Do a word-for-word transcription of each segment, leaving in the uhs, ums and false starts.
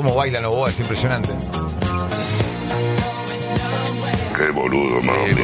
Cómo baila Novoa, es impresionante. Qué boludo, mamita.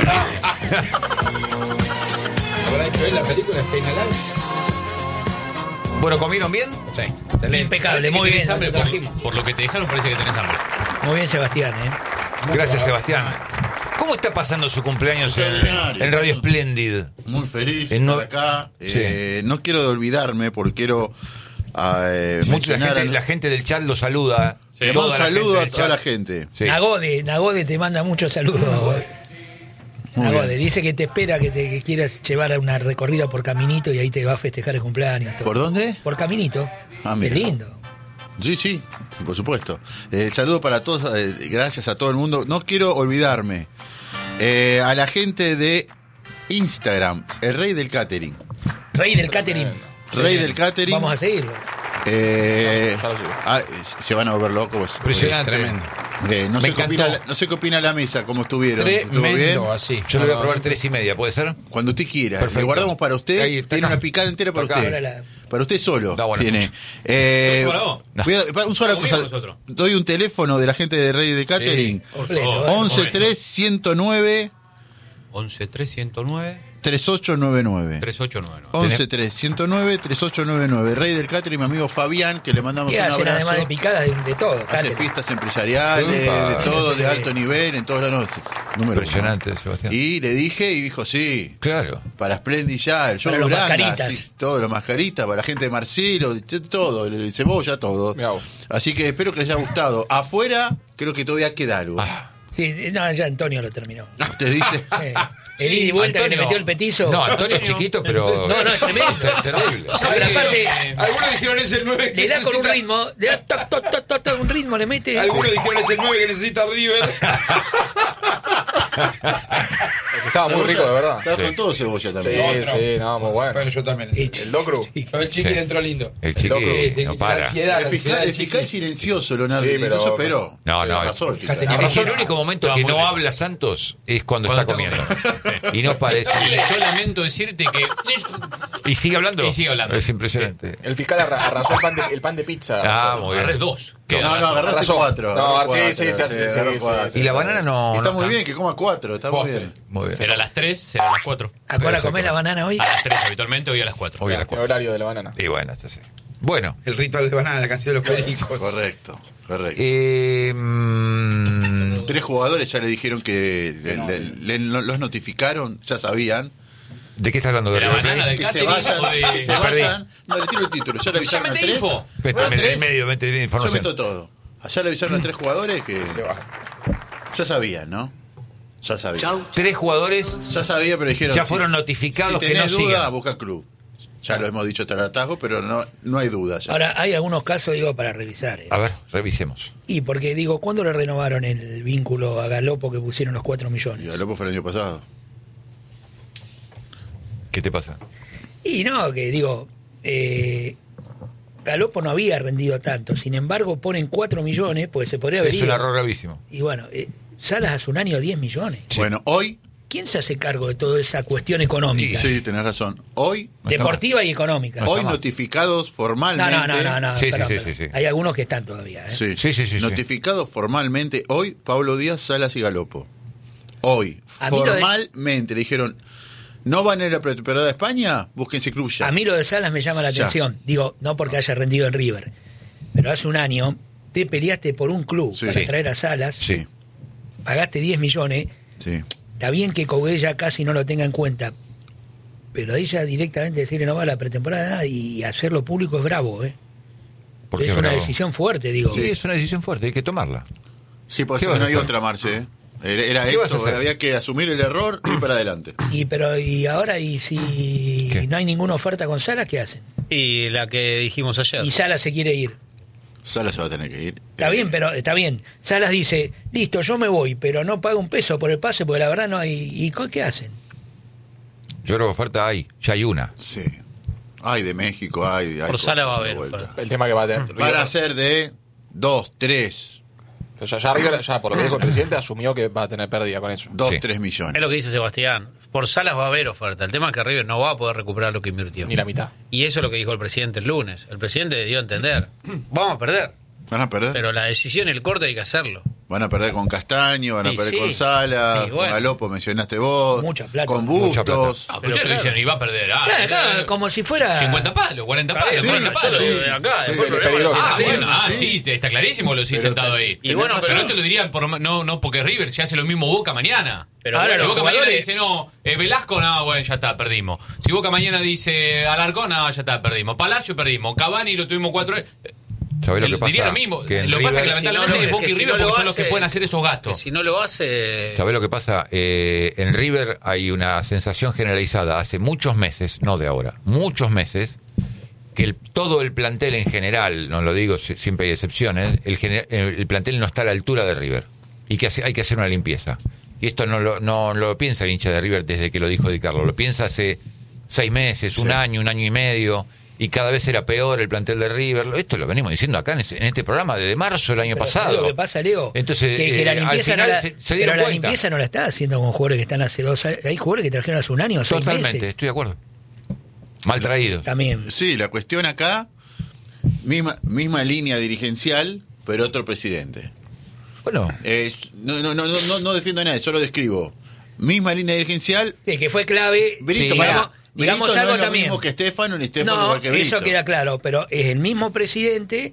¿Habrá hecho él la película Staying Alive? Bueno, ¿comieron bien? Sí, excelente. Impecable, muy bien. Hambre, Lo trajimos. por, por lo que te dejaron parece que tenés hambre. Muy bien, Sebastián, ¿eh? Gracias, Sebastián. ¿Cómo está pasando su cumpleaños en, Extraordinario. en Radio Splendid? Muy feliz En de no- estar acá. Sí. Eh, no quiero olvidarme porque quiero eh, Mucha mencionar gente, a- la gente del chat lo saluda. Sí. Le mando un Toda la saludo gente a del toda chat. la gente. Sí. Nagode, Nagode te manda muchos saludos. Muy Nagode, bien. dice que te espera que te que quieras llevar a una recorrida por Caminito y ahí te va a festejar el cumpleaños. todo. ¿Por dónde? Por Caminito. Ah, Qué mira. lindo. Sí, sí, por supuesto. Eh, saludo para todos, eh, gracias a todo el mundo. No quiero olvidarme eh, a la gente de Instagram, el rey del catering. Rey del catering. Rey del catering. Vamos a seguirlo. Eh, Ya lo sigo. ah, se van a volver locos. Impresionante. Tremendo. Eh, no, Me sé qué encantó. opina, la- no sé qué opina la mesa, cómo estuvieron. ¿Estuvo bien? Tremendo, así. Yo le voy a probar tres y media, ¿puede ser? Cuando usted quiera. Perfecto. Le guardamos para usted. Ahí, está Tiene acá. una picada entera para Está acá. usted. Ahora la- Para usted solo. Da buena tiene. noche. Eh, ¿No para vos? voy a- para- un sola Comimos cosa. nosotros. Doy un teléfono de la gente de Rey del Catering. Completo, Oh, ¿eh? once tres ciento nueve once tres ciento nueve treinta y ocho noventa y nueve. tres ocho nueve nueve. once tres ciento nueve treinta y ocho noventa y nueve. Rey del Catering, mi amigo Fabián, que le mandamos ¿Qué un hacen abrazo. además de picadas de, de todo? Hace catering. fiestas empresariales, Upa. de todo, de alto nivel, en todas las noches. Número Impresionante, uno. Sebastián. Y le dije y dijo, sí, Claro. para Splendid ya, el show Para los Duranga, mascaritas. sí, todo, los mascaritas, para la gente de Marcelo, de- todo, el cebolla, todo. Mirá vos. Así que espero que les haya gustado. Afuera, creo que todavía queda algo. Ah. Sí, no, ya Antonio lo terminó. Usted dice. Eh, el ida y vuelta que le metió el petizo. No, Antonio es chiquito, pero. No, no, es tremendo. ter- terrible. No, pero aparte, Algunos dijeron es el nueve que le da con un necesita- ritmo, le da toc, toc, toc, toc, toc, un ritmo, le mete. Algunos dijeron es el nueve que necesita River. Estaba muy rico, de verdad. Estaba Sí. con todo cebolla Sí, también. sí, no, muy bueno. Bueno, yo también. El Docru. Pero el chiqui Sí. le entró lindo. El chiqui Sí, no la para. ansiedad, la El fiscal, ansiedad el del fiscal chiqui. silencioso, Leonardo. Sí, silencioso, pero- pero. No, pero no, arrasó el fiscal. tenía Arrasó. razón. El único momento Estaba que muy no rico. habla Santos es cuando, Cuando está está comiendo. Y no parece. Y yo lamento decirte que ¿Y sigue hablando? Y sigue hablando. Es impresionante. El fiscal arra- arrasó el pan de, el pan de pizza. Ah, Arrasó. muy agarré bien. dos. Qué No, no, agarraste Arrasó. cuatro. No, agarró sí, cuatro, sí, sí, sí, agarró sí, cuatro. sí. Y la banana no. Está no muy bien, que coma cuatro, está muy Postre. bien. Muy bien. Será a las tres, será a las cuatro. ¿A qué hora Exacto. comés la banana hoy? A las tres habitualmente, hoy a las cuatro. Hoy a las El cuatro. horario de la banana. Y bueno, esto sí. Bueno. El ritual de banana, la canción de los pericos. Correcto, correcto. Eh, mm, Tres jugadores ya le dijeron que le- le- le- los notificaron, ya sabían. ¿De qué estás hablando? ¿De ¿De la River banana Plate? del Que se catering vayan, o de...? que se vayan. No, le tiro el título. Ya le avisaron a mete tres. info. Vete, ¿A mete tres? en medio, vete en Yo información. meto todo. Allá le avisaron a tres jugadores que Se va. ya sabían, ¿no? Ya sabían. Tres jugadores Ya sabían, pero dijeron. ya si- fueron notificados si que tenés no duda, sigan. busca club. Ya lo hemos dicho hasta el atajo, pero no, no hay duda ya. Ahora, hay algunos casos, digo, para revisar. ¿eh? A ver, revisemos. Y porque, digo, ¿cuándo le renovaron el vínculo a Galopo que pusieron los cuatro Y millones? a Lopo fue el año pasado. ¿Qué te pasa? Y no, que digo, eh, Galopo no había rendido tanto, sin embargo ponen cuatro millones, pues se podría haber Es ido. un error gravísimo. Y bueno, eh, Salas hace un año diez millones. Bueno, hoy, ¿Quién se hace cargo de toda esa cuestión económica? sí, tenés razón. Hoy, Deportiva y económica. No hoy está mal. notificados No, formalmente. no, no, no, no, Sí, sí, perdón, sí, perdón. sí, sí. Hay algunos que están todavía. ¿eh? Sí, Sí, sí, sí, sí. notificados formalmente hoy Pablo Díaz, Salas y Galopo. Hoy, A mí lo de- formalmente le dijeron, ¿no van a ir a la pretemporada de España? Búsquense club ya. A mí lo de Salas me llama la Ya. atención. Digo, no porque haya rendido en River, pero hace un año te peleaste por un club Sí. para Sí. traer a Salas, Sí, pagaste diez millones. sí. Está bien que Cogella casi no lo tenga en cuenta, pero ahí ya directamente decirle no va a la pretemporada y hacerlo público es bravo, ¿eh? ¿Por qué Es una bravo? decisión fuerte, digo. Sí, es una decisión fuerte, hay que tomarla. Sí, pues ¿Qué vas no a hay hacer? otra, Marce. ¿eh? Era, era ¿Qué vas a esto, hacer? había que asumir el error y ir para adelante. Y pero y ahora y si ¿Qué? no hay ninguna oferta con Salas, ¿qué hacen? Y la que dijimos ayer. Y Salas se quiere ir. Salas se va a tener que ir. Está Eh, bien, pero está bien. Salas dice, listo, yo me voy, pero no pago un peso por el pase porque la verdad no hay. ¿Y co- qué hacen? Yo creo que oferta hay, ya hay una. Sí. Ay, de México, hay. hay Por Sala cosas va a de haber vuelta. oferta. El tema que va a tener. Van a ser de dos, tres, Pero ya, ya River, ya por lo que dijo el presidente, asumió que va a tener pérdida con eso. dos, Sí. tres millones. Es lo que dice Sebastián. Por Salas va a haber oferta. El tema es que River no va a poder recuperar lo que invirtió. Ni la mitad. Y eso es lo que dijo el presidente el lunes. El presidente le dio a entender. Vamos a perder. Van a perder. Pero la decisión, el corte hay que hacerlo. Van a perder con Castaño, van a Y perder sí. con Salas, Y bueno. con Galopo mencionaste vos, Mucha plata. con Mucha plata. Bustos. Ah, pero Pero ustedes claro. dicen, y va a perder. Ah, Claro, eh, claro, como si fuera... cincuenta palos, cuarenta palos, Sí, cuarenta sí, palos. sí. de acá, Sí, después sí, el problema peligroso. Ah, Sí, bueno, ah, sí. sí, está clarísimo que lo sí Pero sentado te- ahí. Y bueno, pero pero- no te lo dirían por, no, no porque River se hace lo mismo Boca mañana. Pero Ahora si los Boca mañana jugadores- dice, no, eh, Velasco, no, bueno, ya está, perdimos. Si Boca mañana dice Alarcón, no, ya está, perdimos. Palacio, perdimos. Cavani lo tuvimos cuatro... ¿Sabés lo que pasa? Diría lo mismo. Que en lo que pasa es que River- lamentablemente Si no lo- es Boca es y que si River no lo porque son los que hace- pueden hacer esos gastos. Si no lo hace... ¿Sabés lo que pasa? Eh, en River hay una sensación generalizada hace muchos meses, no de ahora, muchos meses, que el, todo el plantel en general, no lo digo, si- siempre hay excepciones, el, gener- el plantel no está a la altura de River y que hace- hay que hacer una limpieza. Y esto no lo, no lo piensa el hincha de River desde que lo dijo Di Carlo, lo piensa hace seis meses, un Sí. año, un año y medio, y cada vez era peor el plantel de River. Esto lo venimos diciendo acá en, ese- en este programa desde marzo del año Pero pasado. ¿sabes lo que pasa, Leo? Entonces, que, que eh, la al limpieza final no la, se, se pero dieron la cuenta. limpieza no la está haciendo con jugadores que están hace dos años. Hay jugadores que trajeron hace un año o seis Totalmente, meses. estoy de acuerdo. Mal traídos. También. Sí, la cuestión acá, misma, misma línea dirigencial, pero otro presidente. Bueno, Eh, no, no, no, no, no defiendo a nadie, solo describo. Misma línea dirigencial. Sí, que fue clave. Brito, Sí. pará. Digamos, digamos Brito algo no es lo también. mismo que Estefano, ni Estefano No, igual que Brito. eso queda claro, pero es el mismo presidente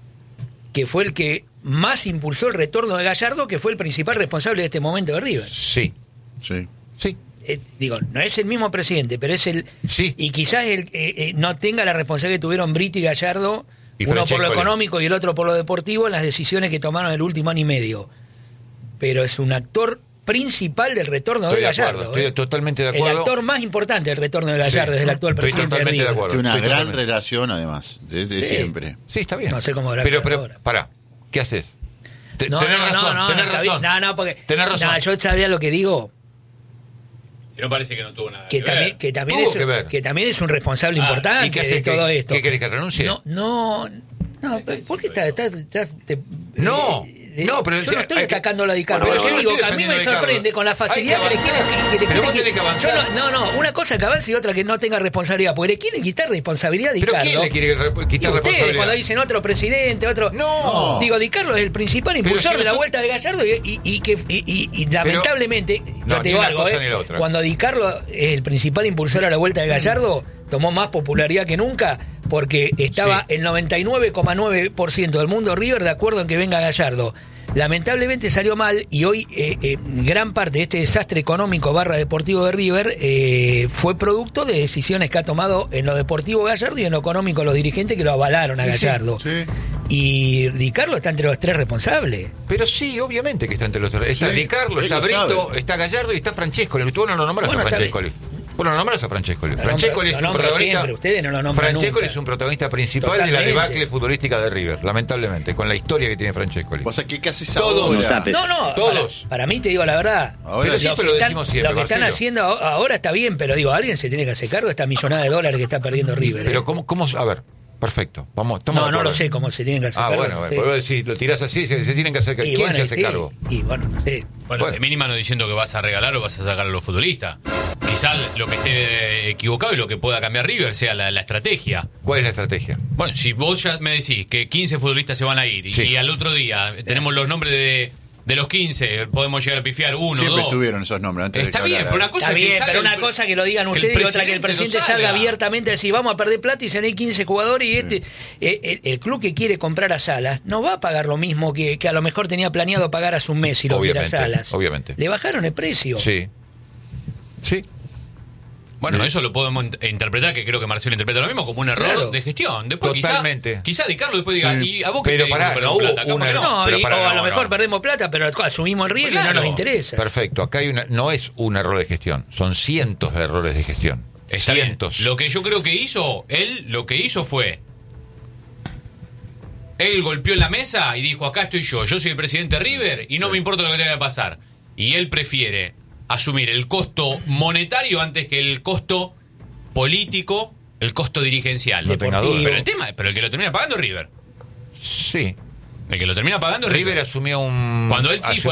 que fue el que más impulsó el retorno de Gallardo, que fue el principal responsable de este momento de River. sí, Sí. sí. Eh, digo, no es el mismo presidente, pero es el... Sí. Y quizás el, eh, eh, no tenga la responsabilidad que tuvieron Brito y Gallardo, Y uno por lo Francescoli. económico y el otro por lo deportivo, en las decisiones que tomaron el último año y medio. Pero es un actor principal del retorno Estoy de de Gallardo. acuerdo, estoy ¿eh? totalmente de El acuerdo. actor más importante del retorno de Gallardo Sí. es el actual Estoy presidente de totalmente River. de acuerdo. Tiene una Estoy gran totalmente- relación, además, desde Sí. siempre. Sí, está bien. No sé cómo habrá Pero, quedado pero, ahora. pará, ¿qué haces? Te- No, tenés no, razón, no, no, tenés no, está razón. bien. no, no, porque Tenés razón. no, yo sabía lo que digo, Si no parece que no tuvo nada que que también, ver. que también Tuvo es que ver. que también es un responsable Ah, importante ¿y qué de haces? ¿Qué- todo esto. qué querés que renuncie? No, no, no, pero ¿por qué estás, estás, estás- te- No, eh, no, pero yo no estoy hay que- atacando a la Di Carlo, Pero yo yo no digo estoy que a mí me defendiendo a Di sorprende Carlo. con la facilidad Hay que que le quieren avanzar. que le Pero vos quieren- tenés que avanzar. yo no, no, no, una cosa es que avance y otra que no tenga responsabilidad, porque le quieren quitar responsabilidad a Di ¿Pero Carlo. quién le quiere re- quitar Y ustedes, responsabilidad? cuando dicen otro presidente, otro... No. Digo, Di Carlo es el principal Pero impulsor si de la nosotros- vuelta de Gallardo y, y, y que y, y- y lamentablemente, No, yo te ni digo una algo, cosa eh, ni la otra. cuando Di Carlo es el principal impulsor a la vuelta de Gallardo, tomó más popularidad que nunca porque estaba Sí. el noventa y nueve coma nueve por ciento del mundo River de acuerdo en que venga Gallardo. Lamentablemente salió mal y hoy eh, eh, gran parte de este desastre económico barra deportivo de River eh, fue producto de decisiones que ha tomado en lo deportivo Gallardo y en lo económico los dirigentes que lo avalaron a Sí, sí, Gallardo. sí. Y Di Carlo está entre los tres responsables. Pero sí, obviamente que está entre los tres. Está Sí, Di Carlo, él está lo Brito, sabe. está Gallardo y está Francescoli. Tú no lo nombras Bueno, a está Francescoli. Vos no lo nombras a Francescoli. Lo Francescoli nombro- es lo un nombro protagonista. siempre, ustedes no lo nombran Francescoli nunca. es un protagonista principal de Totalmente. la debacle futbolística de River, lamentablemente, con la historia que tiene Francescoli. O sea, ¿qué, qué haces Todos. ahora? No, no, Todos. Para, para mí te digo la verdad. Ahora Pero sí, sí, lo pero que lo están- decimos siempre, Lo que están Marcelo. haciendo a- ahora está bien, pero digo, alguien se tiene que hacer cargo de esta millonada de dólares que está perdiendo River. Pero ¿eh? cómo, cómo, a ver, perfecto, vamos, estamos No, de no lo acuerdo. sé cómo se tienen que hacer Ah, cargo. bueno, sí. por vos decís, lo tirás así, se, se tienen que hacer cargo. Y ¿Quién bueno, se y hace sí, cargo? Y bueno, sí. Bueno, Bueno. de mínima no diciendo que vas a regalar o vas a sacar a los futbolistas. Quizás lo que esté equivocado y lo que pueda cambiar River sea la, la estrategia. ¿Cuál es la estrategia? Bueno, si vos ya me decís que quince futbolistas se van a ir y, Sí. y al otro día tenemos los nombres de, de los quince, podemos llegar a pifiar uno, Siempre dos. estuvieron esos nombres antes Está de que bien, hablara. pero una cosa Está es que bien, salga pero una el- cosa que lo digan que el ustedes y otra que el presidente presidente no salga salga. abiertamente a decir vamos a perder plata y si no hay quince jugadores y este eh, el, el club que quiere comprar a Salas no va a pagar lo mismo que, que a lo mejor tenía planeado pagar a su mes y lo quiera Obviamente, Salas. obviamente. Le bajaron el precio. Sí. Sí. Bueno, eso lo podemos int- interpretar, que creo que Marcelo interpreta lo mismo, como un error Claro. de gestión. Después Totalmente. Quizá, quizá Di Carlo después diga, Sí. y a vos que Pero te pará, dijo, no hubo plata, capaz un que error. no. No, Pero y- para, o a no, lo mejor no. perdemos plata, pero asumimos el riesgo y no Claro. nos interesa. Perfecto, acá hay una, no es un error de gestión, son cientos de errores de gestión. Está bien. cientos. Lo que yo creo que hizo, él lo que hizo fue, él golpeó en la mesa y dijo, acá estoy yo, yo soy el presidente de River y no me importa lo que tenga que pasar. Y él prefiere asumir el costo monetario antes que el costo político, el costo dirigencial. No tenga duda. Pero el tema, pero el que lo termina pagando es River. Sí. El que lo termina pagando es River asumió un... Cuando él sí hace fue